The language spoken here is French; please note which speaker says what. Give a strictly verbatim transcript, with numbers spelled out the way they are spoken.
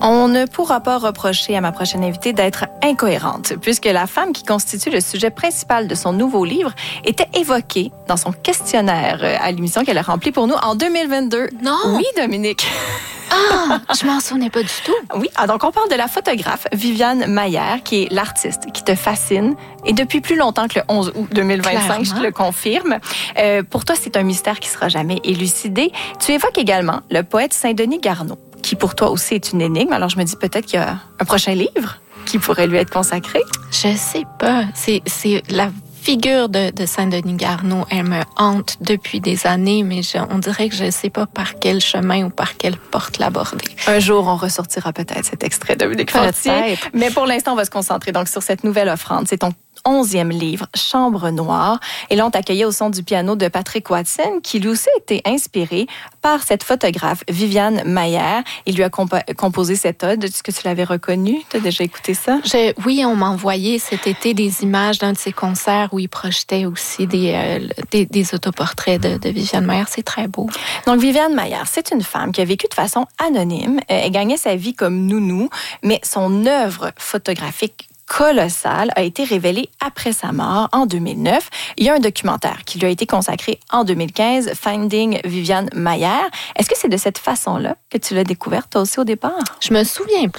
Speaker 1: On ne pourra pas reprocher à ma prochaine invitée d'être incohérente, puisque la femme qui constitue le sujet principal de son nouveau livre était évoquée dans son questionnaire à l'émission qu'elle a remplie pour nous en deux mille vingt-deux.
Speaker 2: Non!
Speaker 1: Oui, Dominique.
Speaker 2: Ah, je m'en souvenais pas du tout.
Speaker 1: Oui, ah, donc on parle de la photographe Viviane Maier, qui est l'artiste qui te fascine, et depuis plus longtemps que le onze août deux mille vingt-cinq, Clairement. Je te le confirme. Euh, pour toi, c'est un mystère qui sera jamais élucidé. Tu évoques également le poète Saint-Denis Garneau, qui pour toi aussi est une énigme. Alors je me dis peut-être qu'il y a un prochain livre qui pourrait lui être consacré.
Speaker 2: Je sais pas. C'est, c'est la figure de, de Saint-Denis Garneau, elle me hante depuis des années, mais je, on dirait que je ne sais pas par quel chemin ou par quelle porte l'aborder.
Speaker 1: Un jour, on ressortira peut-être cet extrait de Dominique Fortier. Mais pour l'instant, on va se concentrer donc sur cette nouvelle offrande. C'est ton onzième livre, Chambre noire. Et là, on t'accueillait au son du piano de Patrick Watson, qui lui aussi a été inspiré par cette photographe, Viviane Maier. Il lui a compo- composé cette ode. Est-ce que tu l'avais reconnu? Tu as déjà écouté ça?
Speaker 2: Je, oui, on m'a envoyé cet été des images d'un de ses concerts où il projetait aussi des, euh, des, des autoportraits de, de Viviane Maier. C'est très beau.
Speaker 1: Donc, Viviane Maier, c'est une femme qui a vécu de façon anonyme. Elle gagnait sa vie comme nounou, mais son œuvre photographique colossale a été révélée après sa mort en deux mille neuf. Il y a un documentaire qui lui a été consacré en deux mille quinze, Finding Viviane Maier. Est-ce que c'est de cette façon-là que tu l'as découverte, toi aussi, au départ?
Speaker 2: Je me souviens